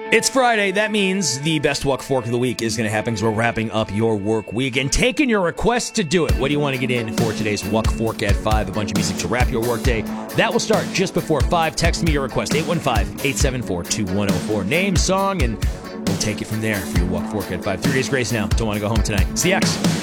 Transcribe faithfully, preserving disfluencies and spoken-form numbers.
It's Friday. That means the best Walk Fork of the week is going to happen because we're wrapping up your work week and taking your requests to do it. What do you want to get in for today's Walk Fork at five? A bunch of music to wrap your workday. That will start just before five. Text me your request, eight one five, eight seven four, two one zero four. Name, song, and we'll take it from there for your Walk Fork at five. Three days grace now. Don't want to go home tonight. It's the X.